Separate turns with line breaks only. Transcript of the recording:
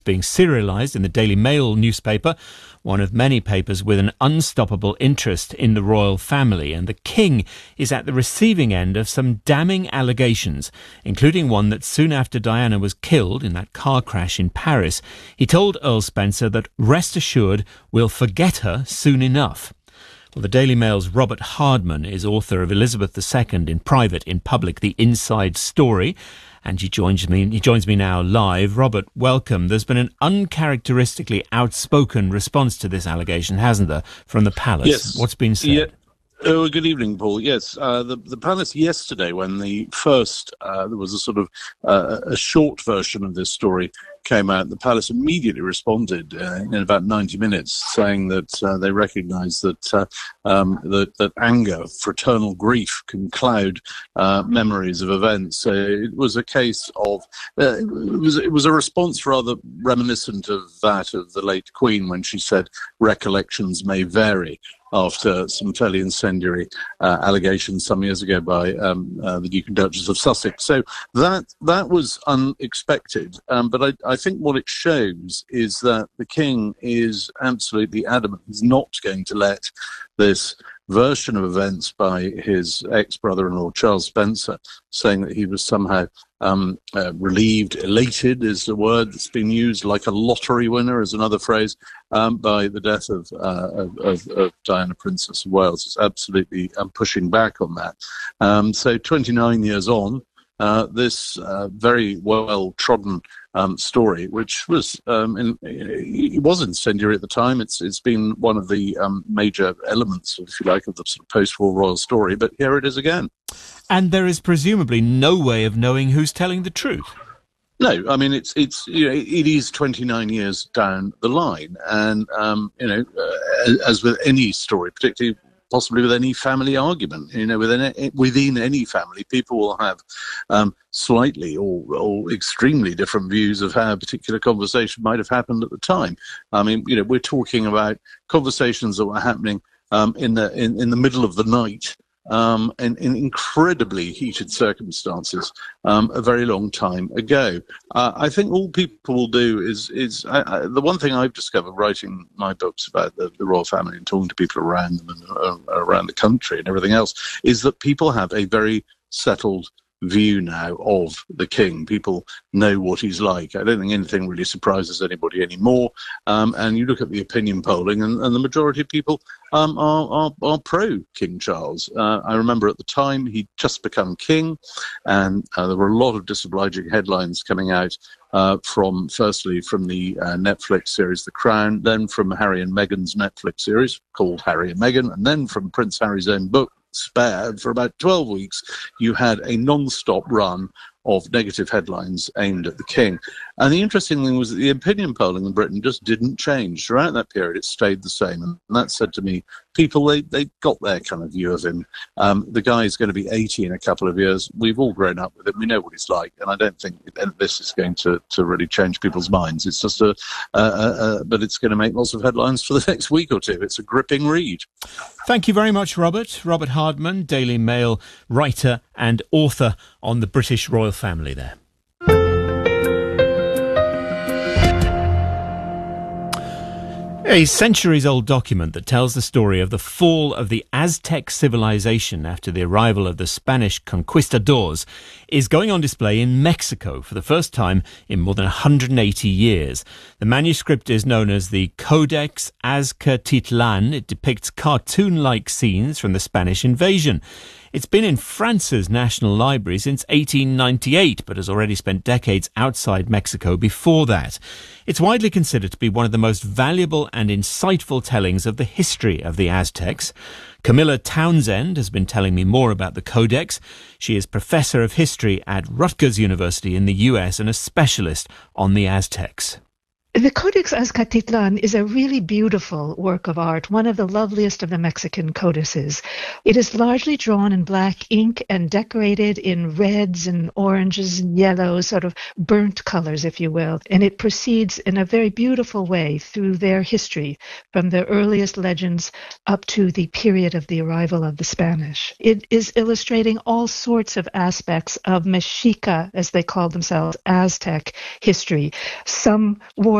being serialised in the Daily Mail newspaper, one of many papers with an unstoppable interest in the royal family. And the King is at the receiving end of some damning allegations, including one that soon after Diana was killed in that car crash in Paris, he told Earl Spencer that, rest assured, we'll forget her soon enough. Well, the Daily Mail's Robert Hardman is author of Elizabeth II in Private, in Public, The Inside Story, and he joins me now live. Robert, welcome. There's been an uncharacteristically outspoken response to this allegation, hasn't there, from the palace?
Yes.
What's been said?
Yeah. Oh, good evening, Paul. Yes, the palace yesterday, when the first there was a sort of a short version of this story came out, the palace immediately responded in about 90 minutes, saying that they recognise that anger, fraternal grief, can cloud memories of events. So it was a case of it was a response rather reminiscent of that of the late Queen when she said recollections may vary, after some fairly incendiary allegations some years ago by the Duke and Duchess of Sussex. So that was unexpected, but I think what it shows is that the King is absolutely adamant he's not going to let this version of events by his ex-brother-in-law Charles Spencer, saying that he was somehow relieved, elated is the word that's been used, like a lottery winner is another phrase, by the death of Diana, Princess of Wales. It's absolutely pushing back on that. So 29 years on, this very well-trodden story, which was it was incendiary at the time. It's been one of the major elements, if you like, of the sort of post-war royal story. But here it is again.
And there is presumably no way of knowing who's telling the truth.
No, I mean it is 29 years down the line, and as with any story, particularly possibly with any family argument, within any family, people will have slightly or extremely different views of how a particular conversation might have happened at the time. I mean, we're talking about conversations that were happening in the middle of the night. In incredibly heated circumstances a very long time ago. I think all people will do is the one thing I've discovered writing my books about the royal family and talking to people around them and around the country and everything else is that people have a very settled view now of the King. People know what he's like. I don't think anything really surprises anybody anymore. And you look at the opinion polling, and the majority of people are pro King Charles. I remember at the time he'd just become king, and there were a lot of disobliging headlines coming out firstly from the Netflix series The Crown, then from Harry and Meghan's Netflix series called Harry and Meghan, and then from Prince Harry's own book, Spare. For about 12 weeks, you had a non-stop run of negative headlines aimed at the King. And the interesting thing was that the opinion polling in Britain just didn't change. Throughout that period, it stayed the same. And that said to me, people, they got their kind of view of him. The guy is going to be 80 in a couple of years. We've all grown up with him. We know what he's like. And I don't think this is going to really change people's minds. It's just but it's going to make lots of headlines for the next week or two. It's a gripping read.
Thank you very much, Robert. Robert Hardman, Daily Mail writer and author on the British royal family there. A centuries-old document that tells the story of the fall of the Aztec civilization after the arrival of the Spanish conquistadors is going on display in Mexico for the first time in more than 180 years. The manuscript is known as the Codex Azcatitlan. It depicts cartoon-like scenes from the Spanish invasion. It's been in France's National Library since 1898, but has already spent decades outside Mexico before that. It's widely considered to be one of the most valuable and insightful tellings of the history of the Aztecs. Camilla Townsend has been telling me more about the Codex. She is Professor of History at Rutgers University in the US and a specialist on the Aztecs.
The Codex Azcatitlan is a really beautiful work of art, one of the loveliest of the Mexican codices. It is largely drawn in black ink and decorated in reds and oranges and yellows, sort of burnt colors, if you will. And it proceeds in a very beautiful way through their history, from the earliest legends up to the period of the arrival of the Spanish. It is illustrating all sorts of aspects of Mexica, as they called themselves, Aztec history. Some war